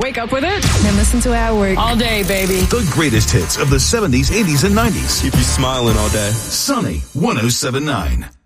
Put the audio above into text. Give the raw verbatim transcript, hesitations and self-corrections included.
wake up with it, then listen to it at work. All day, baby. The greatest hits of the seventies, eighties, and nineties. Keep you smiling all day. Sunny one oh seven point nine.